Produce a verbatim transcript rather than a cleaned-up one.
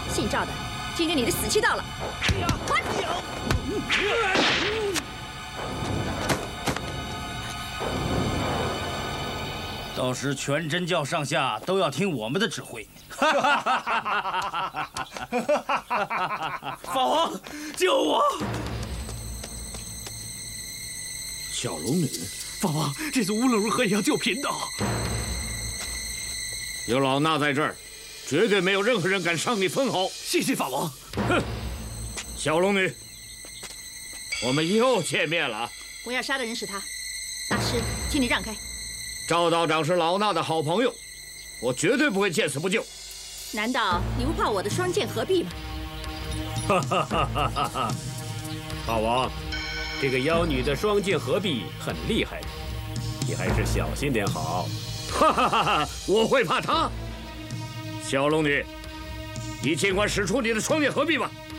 姓赵的，今天你的死期到了。快！ 到时全真教上下都要听我们的指挥。 法王，救我！ 小龙女， 法王，这次无论如何也要救贫道。 有老衲在这儿，绝对没有任何人敢伤你分毫。 谢谢法王。 哼，小龙女，我们又见面了。 我要杀的人是他，大师，请你让开。 赵道长是老衲的好朋友，我绝对不会见死不救。 难道你不怕我的双剑合璧吗？ 哈哈哈哈哈哈！法王，这个妖女的双剑合璧很厉害的，你还是小心点好。 哈哈哈哈！我会怕她？小龙女，你尽管使出你的双剑合璧吧。